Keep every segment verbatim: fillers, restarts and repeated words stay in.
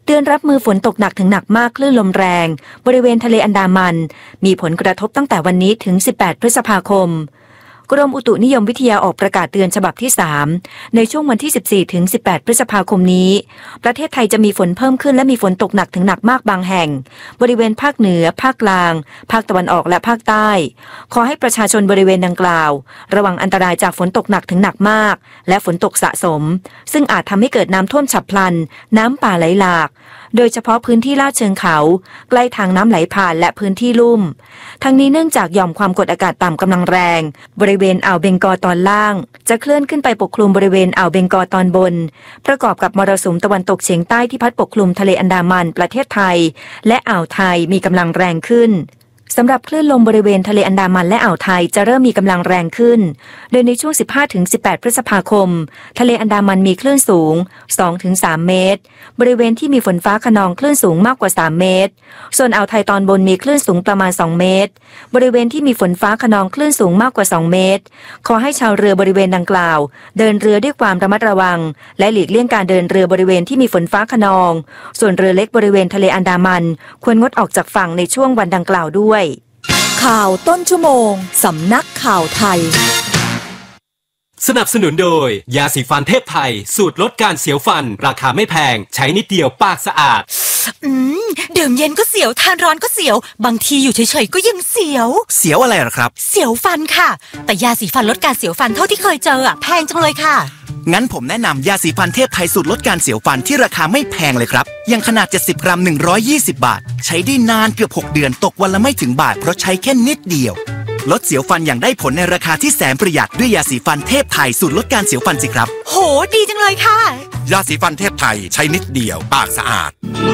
เตือนรับมือฝนตกหนักถึงหนักมากคลื่นลมแรงบริเวณทะเลอันดามันมีผลกระทบตั้งแต่วันนี้ถึงสิบแปดพฤษภาคมกรมอุตุนิยมวิทยาออกประกาศเตือนฉบับที่สามในช่วงวันที่สิบสี่ถึงสิบแปดพฤษภาคมนี้ประเทศไทยจะมีฝนเพิ่มขึ้นและมีฝนตกหนักถึงหนักมากบางแห่งบริเวณภาคเหนือภาคกลางภาคตะวันออกและภาคใต้ขอให้ประชาชนบริเวณดังกล่าวระวังอันตรายจากฝนตกหนักถึงหนักมากและฝนตกสะสมซึ่งอาจทำให้เกิดน้ำท่วมฉับพลันน้ำป่าไหลหลากโดยเฉพาะพื้นที่ลาดเชิงเขาใกล้ทางน้ำไหลผ่านและพื้นที่ลุ่มทั้งนี้เนื่องจากหย่อมความกดอากาศต่ำกำลังแรงบริเวณอ่าวเบงกอลตอนล่างจะเคลื่อนขึ้นไปปกคลุมบริเวณอ่าวเบงกอลตอนบนประกอบกับมรสุมตะวันตกเฉียงใต้ที่พัดปกคลุมทะเลอันดามันประเทศไทยและอ่าวไทยมีกำลังแรงขึ้นสำหรับคลื่นลมบริเวณทะเลอันดามันและอ่าวไทยจะเริ่มมีกำลังแรงขึ้นโดยในช่วง สิบห้าถึงสิบแปด พฤษภาคมทะเลอันดามันมีคลื่นสูง สองถึงสาม เมตรบริเวณที่มีฝนฟ้าคะนองคลื่นสูงมากกว่าสามเมตรส่วนอ่าวไทยตอนบนมีคลื่นสูงประมาณสองเมตรบริเวณที่มีฝนฟ้าคะนองคลื่นสูงมากกว่าสองเมตรขอให้ชาวเรือบริเวณดังกล่าวเดินเรือด้วยความระมัดระวังและหลีกเลี่ยงการเดินเรือบริเวณที่มีฝนฟ้าคะนองส่วนเรือเล็กบริเวณทะเลอันดามันควรงดออกจากฝั่งในช่วงวันดังกล่าวด้วยข่าวต้นชั่วโมงสำนักข่าวไทยสนับสนุนโดยยาสีฟันเทพไทยสูตรลดการเสียวฟันราคาไม่แพงใช้นิดเดียวปากสะอาดอืมดื่มเย็นก็เสียวทานร้อนก็เสียวบางทีอยู่เฉยๆก็ยังเสียวเสียวอะไรหรอครับเสียวฟันค่ะแต่ยาสีฟันลดการเสียวฟันเท่าที่เคยเจออะแพงจังเลยค่ะงั้นผมแนะนำยาสีฟันเทพไทยสูตรลดการเสียวฟันที่ราคาไม่แพงเลยครับยังขนาดเจ็ดสิบกรัมหนึ่งร้อยยี่สิบบาทใช้ได้นานเกือบหกเดือนตกวันละไม่ถึงบาทเพราะใช้แค่นิดเดียวลดเสียวฟันอย่างได้ผลในราคาที่แสนประหยัดด้วยยาสีฟันเทพไทยสูตรลดการเสียวฟันสิครับโหดีจังเลยค่ะยาสีฟันเทพไทยใช้นิดเดียวปากสะอาด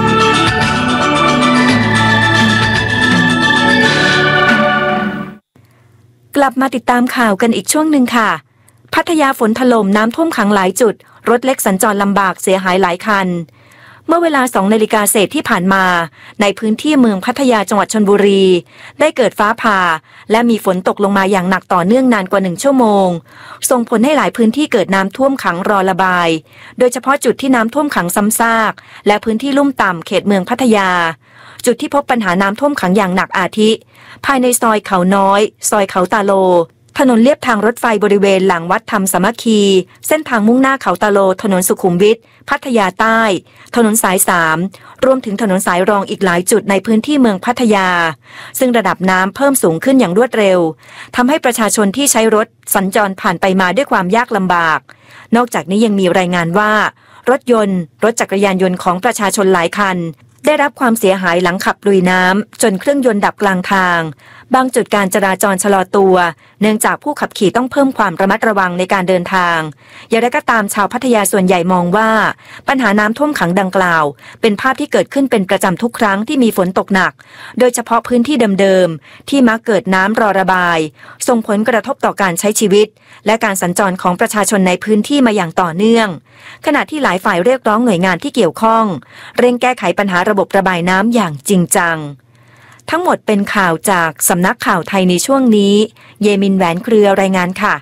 กลับมาติดตามข่าวกันอีกช่วงหนึ่งค่ะพัทยาฝนถล่มน้ำท่วมขังหลายจุดรถเล็กสัญจรลำบากเสียหายหลายคันเมื่อเวลาสองนาฬิกาเศษที่ผ่านมาในพื้นที่เมืองพัทยาจังหวัดชลบุรีได้เกิดฟ้าผ่าและมีฝนตกลงมาอย่างหนักต่อเนื่องนานกว่าหนึ่งชั่วโมงส่งผลให้หลายพื้นที่เกิดน้ำท่วมขังรอระบายโดยเฉพาะจุดที่น้ำท่วมขังซ้ำซากและพื้นที่ลุ่มต่ำเขตเมืองพัทยาจุดที่พบปัญหาน้ำท่วมขังอย่างหนักอาทิภายในซอยเขาน้อยซอยเขาตาโลถนนเลียบทางรถไฟบริเวณหลังวัดธรรมสามัคคีเส้นทางมุ่งหน้าเขาตาโลถนนสุขุมวิทพัทยาใต้ถนนสายสามรวมถึงถนนสายรองอีกหลายจุดในพื้นที่เมืองพัทยาซึ่งระดับน้ำเพิ่มสูงขึ้นอย่างรวดเร็วทำให้ประชาชนที่ใช้รถสัญจรผ่านไปมาด้วยความยากลำบากนอกจากนี้ยังมีรายงานว่ารถยนต์รถจักรยานยนต์ของประชาชนหลายคันได้รับความเสียหายหลังขับลุยน้ำจนเครื่องยนต์ดับกลางทางบางจุดการจราจรชะลอตัวเนื่องจากผู้ขับขี่ต้องเพิ่มความระมัดระวังในการเดินทางอย่างไรก็ตามชาวพัทยาส่วนใหญ่มองว่าปัญหาน้ำท่วมขังดังกล่าวเป็นภาพที่เกิดขึ้นเป็นประจำทุกครั้งที่มีฝนตกหนักโดยเฉพาะพื้นที่เดิมๆที่มักเกิดน้ำรอระบายส่งผลกระทบต่อการใช้ชีวิตและการสัญจรของประชาชนในพื้นที่มาอย่างต่อเนื่องขณะที่หลายฝ่ายเรียกร้องหน่วยงานที่เกี่ยวข้องเร่งแก้ไขปัญหาระบบระบายน้ำอย่างจริงจังทั้งหมดเป็นข่าวจากสำนักข่าวไทยในช่วงนี้เยมินแหวนเครือรายงานค่ะ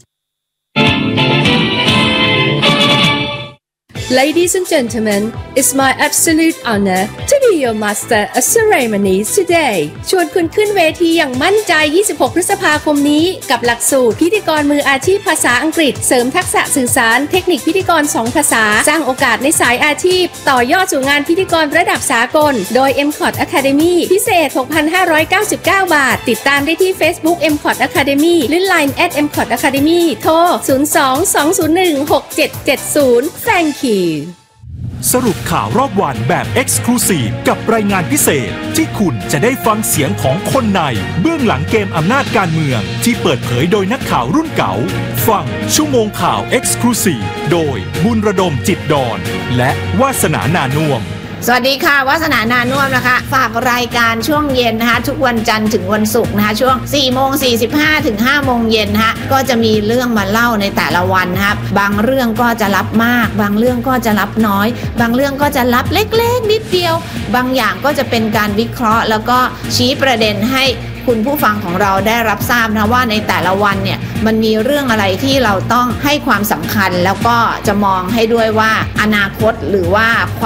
Ladies and gentlemen, it's my absolute honor to be your master of ceremonies today. ชวนคุณขึ้นเวทีอย่างมั่นใจยี่สิบหกพฤษภาคมนี้กับหลักสูตรพิธีกรมืออาชีพภาษาอังกฤษเสริมทักษะสื่อสารเทคนิคพิธีกรสองภาษาสร้างโอกาสในสายอาชีพต่อยอดสู่งานพิธีกรระดับสากลโดย เอ็ม คอท Academy พิเศษ หกพันห้าร้อยเก้าสิบเก้า บาทติดตามได้ที่ Facebook เอ็ม คอท Academy หรือ ไลน์ แอท เอ็ม คอท Academy โทรศูนย์ สอง สอง ศูนย์ หนึ่ง หก เจ็ด เจ็ด ศูนย์ Thank you สรุปข่าวรอบวันแบบ Exclusive กับรายงานพิเศษที่คุณจะได้ฟังเสียงของคนในเบื้องหลังเกมอำนาจการเมืองที่เปิดเผยโดยนักข่าวรุ่นเก่าฟังชั่วโมงข่าว Exclusive โดยบุญระดมจิตดอนและวาสนานานุ่มสวัสดีค่ะวาสนานานุ่มนะคะฝากรายการช่วงเย็นนะคะทุกวันจันทร์ถึงวันศุกร์นะคะช่วง สี่โมงสี่สิบห้า ถึง ห้าโมงเย็นนะคะก็จะมีเรื่องมาเล่าในแต่ละวันนะคะบางเรื่องก็จะรับมากบางเรื่องก็จะรับน้อยบางเรื่องก็จะรับเล็กๆนิดเดียวบางอย่างก็จะเป็นการวิเคราะห์แล้วก็ชี้ประเด็นให้คุณผู้ฟังของเราได้รับทราบนะว่าในแต่ละวันเนี่ยมันมีเรื่องอะไรที่เราต้องให้ความสำคัญแล้วก็จะมองให้ด้วยว่าอนาคตหรือว่า